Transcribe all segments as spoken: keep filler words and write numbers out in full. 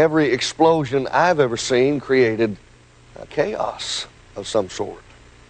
every explosion I've ever seen created a chaos of some sort.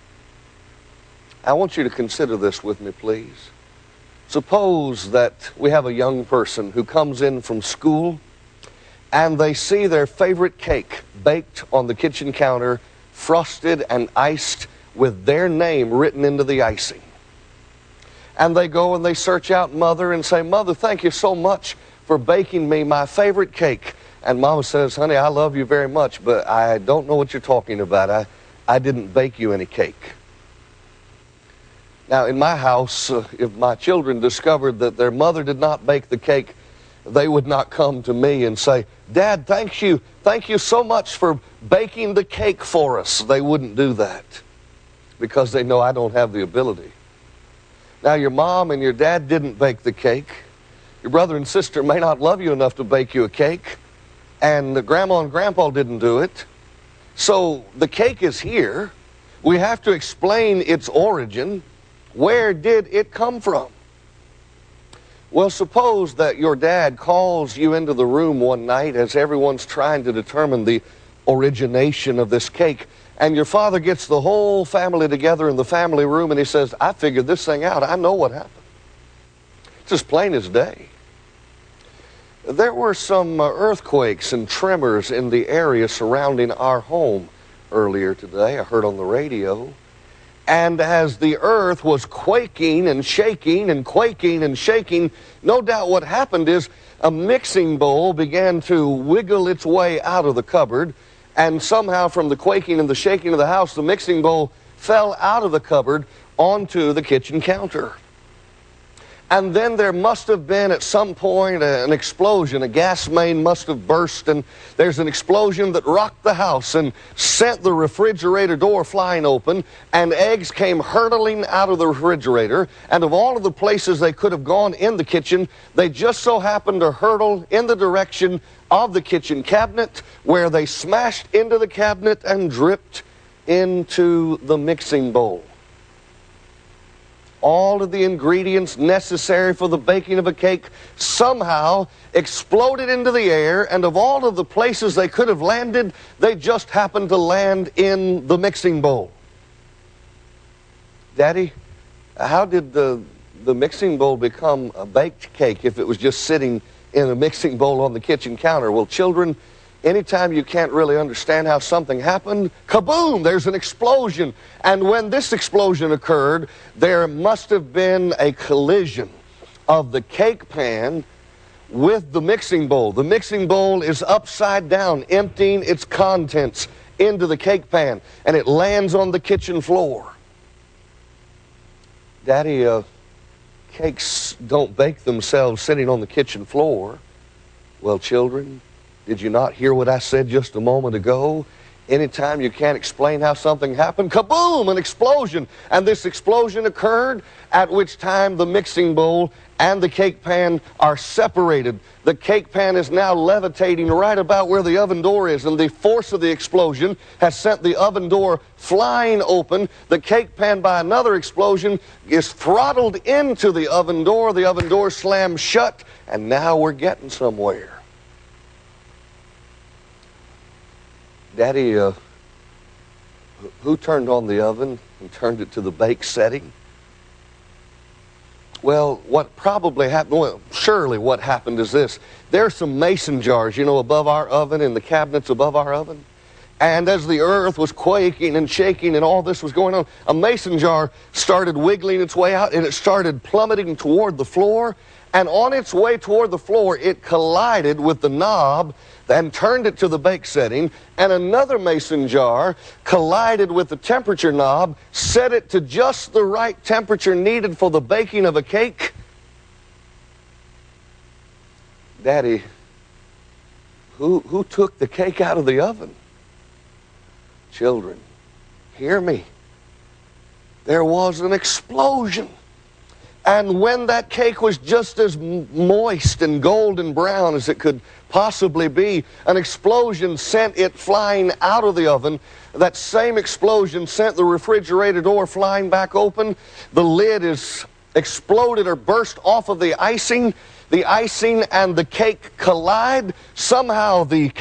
I want you to consider this with me, please. Suppose that we have a young person who comes in from school and they see their favorite cake baked on the kitchen counter, frosted and iced with their name written into the icing. And they go and they search out Mother and say, "Mother, thank you so much for baking me my favorite cake." And Mama says, "Honey, I love you very much, but I don't know what you're talking about. I, I didn't bake you any cake." Now, in my house, uh, if my children discovered that their mother did not bake the cake, they would not come to me and say, "Dad, thank you, thank you so much for baking the cake for us." They wouldn't do that because they know I don't have the ability. Now, your mom and your dad didn't bake the cake. Your brother and sister may not love you enough to bake you a cake, and the grandma and grandpa didn't do it. So the cake is here. We have to explain its origin. Where did it come from? Well, suppose that your dad calls you into the room one night as everyone's trying to determine the origination of this cake, and your father gets the whole family together in the family room and he says, "I figured this thing out. I know what happened." It's as plain as day. There were some uh, earthquakes and tremors in the area surrounding our home earlier today. I heard on the radio. And as the earth was quaking and shaking and quaking and shaking, no doubt what happened is a mixing bowl began to wiggle its way out of the cupboard, and somehow from the quaking and the shaking of the house, the mixing bowl fell out of the cupboard onto the kitchen counter. And then there must have been at some point an explosion. A gas main must have burst, and there's an explosion that rocked the house and sent the refrigerator door flying open, and eggs came hurtling out of the refrigerator. And of all of the places they could have gone in the kitchen, they just so happened to hurtle in the direction of the kitchen cabinet, where they smashed into the cabinet and dripped into the mixing bowl. All of the ingredients necessary for the baking of a cake somehow exploded into the air, and of all of the places they could have landed, they just happened to land in the mixing bowl. Daddy, how did the, the mixing bowl become a baked cake if it was just sitting in a mixing bowl on the kitchen counter? Well, children, anytime you can't really understand how something happened, kaboom, there's an explosion. And when this explosion occurred, there must have been a collision of the cake pan with the mixing bowl. The mixing bowl is upside down, emptying its contents into the cake pan, and it lands on the kitchen floor. Daddy, uh, cakes don't bake themselves sitting on the kitchen floor. Well, children, did you not hear what I said just a moment ago? Anytime you can't explain how something happened, kaboom, an explosion. And this explosion occurred, at which time the mixing bowl and the cake pan are separated. The cake pan is now levitating right about where the oven door is, and the force of the explosion has sent the oven door flying open. The cake pan, by another explosion, is throttled into the oven door. The oven door slams shut, and now we're getting somewhere. Daddy, uh, who turned on the oven and turned it to the bake setting? Well, what probably happened, well, surely what happened is this. There are some mason jars, you know, above our oven, in the cabinets above our oven. And as the earth was quaking and shaking and all this was going on, a mason jar started wiggling its way out, and it started plummeting toward the floor. And on its way toward the floor, it collided with the knob and turned it to the bake setting, and another mason jar collided with the temperature knob, set it to just the right temperature needed for the baking of a cake. Daddy, who, who took the cake out of the oven? Children, hear me. There was an explosion. And when that cake was just as moist and golden brown as it could possibly be, an explosion sent it flying out of the oven. That same explosion sent the refrigerator door flying back open. The lid is exploded or burst off of the icing. The icing and the cake collide. Somehow the